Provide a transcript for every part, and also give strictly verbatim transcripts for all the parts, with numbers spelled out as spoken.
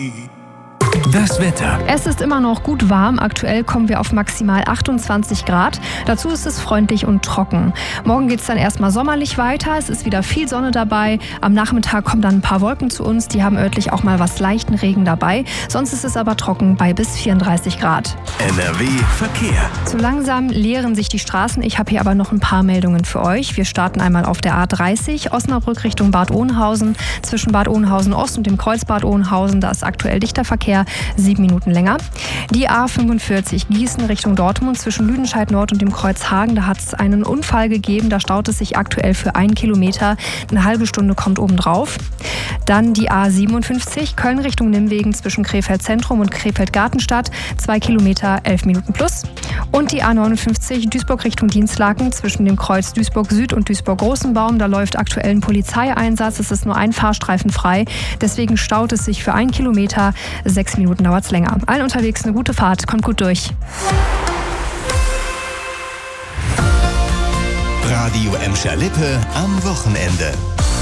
Das Wetter. Es ist immer noch gut warm. Aktuell kommen wir auf maximal achtundzwanzig Grad. Dazu ist es freundlich und trocken. Morgen geht es dann erstmal sommerlich weiter. Es ist wieder viel Sonne dabei. Am Nachmittag kommen dann ein paar Wolken zu uns. Die haben örtlich auch mal was leichten Regen dabei. Sonst ist es aber trocken bei bis vierunddreißig Grad. N R W Verkehr. So langsam leeren sich die Straßen. Ich habe hier aber noch ein paar Meldungen für euch. Wir starten einmal auf der A dreißig, Osnabrück Richtung Bad Oeynhausen. Zwischen Bad Oeynhausen Ost und dem Kreuz Bad Oeynhausen, da ist aktuell dichter Verkehr. Sieben Minuten länger. Die A fünfundvierzig Gießen Richtung Dortmund zwischen Lüdenscheid Nord und dem Kreuz Hagen. Da hat es einen Unfall gegeben. Da staut es sich aktuell für einen Kilometer. Eine halbe Stunde kommt obendrauf. Dann die A siebenundfünfzig Köln Richtung Nimwegen zwischen Krefeld Zentrum und Krefeld Gartenstadt. Zwei Kilometer, elf Minuten plus. Und die A neunundfünfzig Duisburg Richtung Dienstlaken zwischen dem Kreuz Duisburg Süd und Duisburg Großenbaum. Da läuft aktuell ein Polizeieinsatz. Es ist nur ein Fahrstreifen frei. Deswegen staut es sich für einen Kilometer. Sechs Minuten dauert es länger. Allen unterwegs eine gute Fahrt. Kommt gut durch. Radio Emscher-Lippe am Wochenende.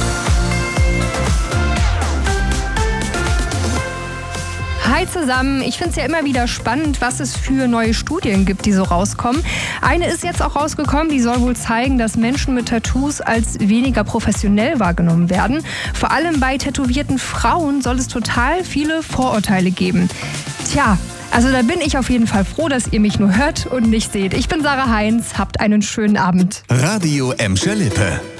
Hi zusammen, ich finde es ja immer wieder spannend, was es für neue Studien gibt, die so rauskommen. Eine ist jetzt auch rausgekommen, die soll wohl zeigen, dass Menschen mit Tattoos als weniger professionell wahrgenommen werden. Vor allem bei tätowierten Frauen soll es total viele Vorurteile geben. Tja, also da bin ich auf jeden Fall froh, dass ihr mich nur hört und nicht seht. Ich bin Sarah Heinz, habt einen schönen Abend. Radio Emscher-Lippe.